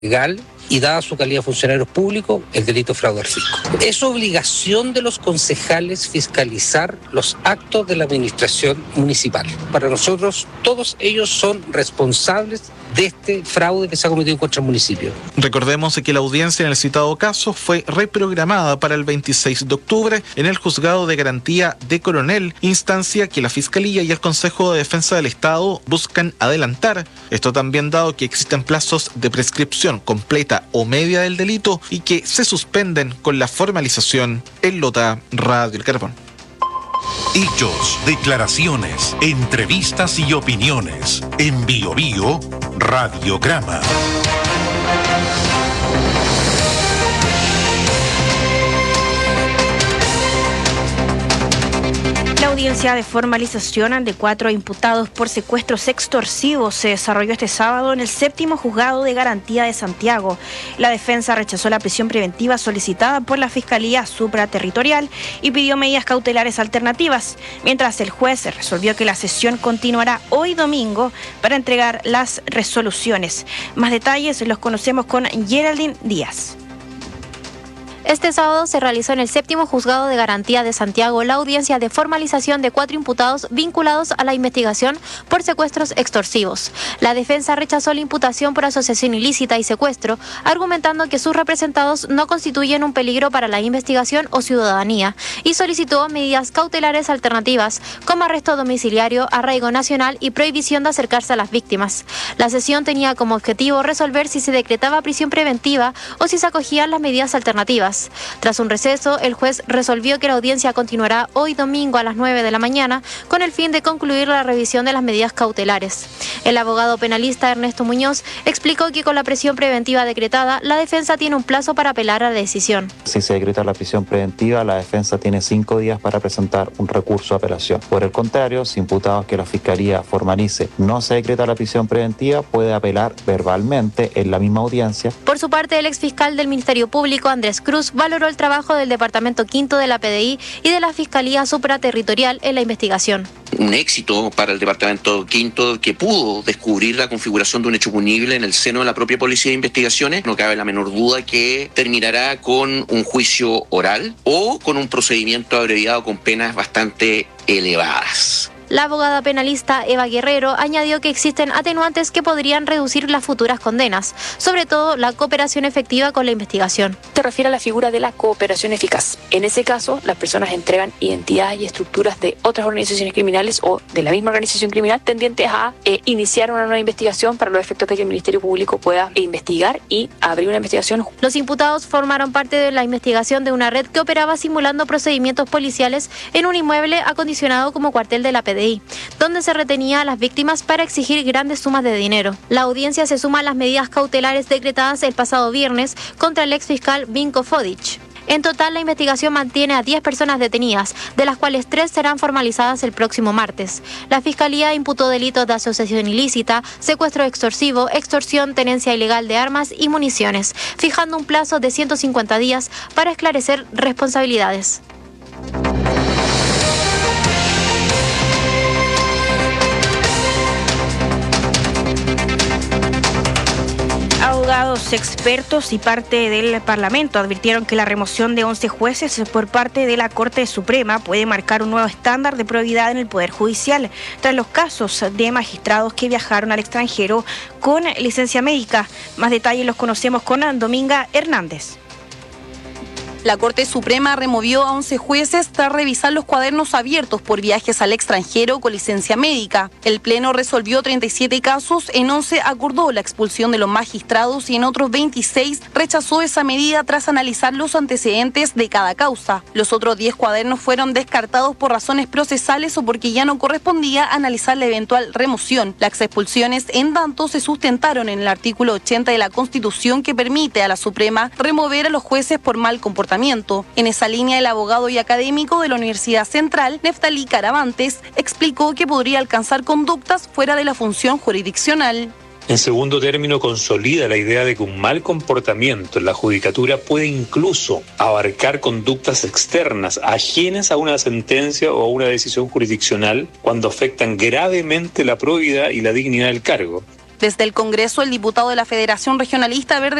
legal y dada su calidad de funcionarios públicos, el delito de fraude al fisco. Es obligación de los concejales fiscalizar los actos de la administración municipal. Para nosotros, todos ellos son responsables de este fraude que se ha cometido contra el municipio. Recordemos que la audiencia en el citado caso fue reprogramada para el 26 de octubre en el Juzgado de Garantía de Coronel, instancia que la Fiscalía y el Consejo de Defensa del Estado buscan adelantar. Esto también dado que existen plazos de prescripción completa o media del delito y que se suspenden con la formalización en Lota Radio El Carbón. Hechos, declaraciones, entrevistas y opiniones. En Bio Bio, Radiograma. La audiencia de formalización de 4 imputados por secuestros extorsivos se desarrolló este sábado en el 7º Juzgado de Garantía de Santiago. La defensa rechazó la prisión preventiva solicitada por la Fiscalía Supraterritorial y pidió medidas cautelares alternativas, mientras el juez resolvió que la sesión continuará hoy domingo para entregar las resoluciones. Más detalles los conocemos con Geraldine Díaz. Este sábado se realizó en el 7º Juzgado de Garantía de Santiago la audiencia de formalización de 4 imputados vinculados a la investigación por secuestros extorsivos. La defensa rechazó la imputación por asociación ilícita y secuestro, argumentando que sus representados no constituyen un peligro para la investigación o ciudadanía, y solicitó medidas cautelares alternativas, como arresto domiciliario, arraigo nacional y prohibición de acercarse a las víctimas. La sesión tenía como objetivo resolver si se decretaba prisión preventiva o si se acogían las medidas alternativas. Tras un receso, el juez resolvió que la audiencia continuará hoy domingo a las 9 de la mañana con el fin de concluir la revisión de las medidas cautelares. El abogado penalista Ernesto Muñoz explicó que con la prisión preventiva decretada, la defensa tiene un plazo para apelar a la decisión. Si se decreta la prisión preventiva, la defensa tiene 5 días para presentar un recurso de apelación. Por el contrario, si imputados que la Fiscalía formalice no se decreta la prisión preventiva, puede apelar verbalmente en la misma audiencia. Por su parte, el exfiscal del Ministerio Público, Andrés Cruz, valoró el trabajo del Departamento Quinto de la PDI y de la Fiscalía Supraterritorial en la investigación. Un éxito para el Departamento Quinto que pudo descubrir la configuración de un hecho punible en el seno de la propia Policía de Investigaciones. No cabe la menor duda que terminará con un juicio oral o con un procedimiento abreviado con penas bastante elevadas. La abogada penalista Eva Guerrero añadió que existen atenuantes que podrían reducir las futuras condenas, sobre todo la cooperación efectiva con la investigación. Se refiere a la figura de la cooperación eficaz. En ese caso, las personas entregan identidades y estructuras de otras organizaciones criminales o de la misma organización criminal tendientes a iniciar una nueva investigación para los efectos de que el Ministerio Público pueda investigar y abrir una investigación. Los imputados formaron parte de la investigación de una red que operaba simulando procedimientos policiales en un inmueble acondicionado como cuartel de la PDI, donde se retenía a las víctimas para exigir grandes sumas de dinero. La audiencia se suma a las medidas cautelares decretadas el pasado viernes contra el exfiscal Vinko Fodic. En total, la investigación mantiene a 10 personas detenidas, de las cuales 3 serán formalizadas el próximo martes. La Fiscalía imputó delitos de asociación ilícita, secuestro extorsivo, extorsión, tenencia ilegal de armas y municiones, fijando un plazo de 150 días para esclarecer responsabilidades. Abogados, expertos y parte del Parlamento advirtieron que la remoción de 11 jueces por parte de la Corte Suprema puede marcar un nuevo estándar de probidad en el Poder Judicial, tras los casos de magistrados que viajaron al extranjero con licencia médica. Más detalles los conocemos con Dominga Hernández. La Corte Suprema removió a 11 jueces tras revisar los cuadernos abiertos por viajes al extranjero con licencia médica. El Pleno resolvió 37 casos, en 11 acordó la expulsión de los magistrados y en otros 26 rechazó esa medida tras analizar los antecedentes de cada causa. Los otros 10 cuadernos fueron descartados por razones procesales o porque ya no correspondía analizar la eventual remoción. Las expulsiones, en tanto, se sustentaron en el artículo 80 de la Constitución que permite a la Suprema remover a los jueces por mal comportamiento. En esa línea, el abogado y académico de la Universidad Central, Neftalí Caravantes, explicó que podría alcanzar conductas fuera de la función jurisdiccional. En segundo término, consolida la idea de que un mal comportamiento en la judicatura puede incluso abarcar conductas externas, ajenas a una sentencia o a una decisión jurisdiccional, cuando afectan gravemente la probidad y la dignidad del cargo. Desde el Congreso, el diputado de la Federación Regionalista Verde